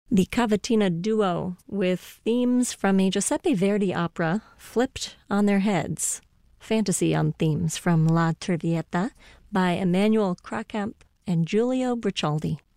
The Cavatina duo, with themes from a Giuseppe Verdi opera flipped on their heads. Fantasy on themes from La Traviata by Emanuel Krakamp and Giulio Briccialdi.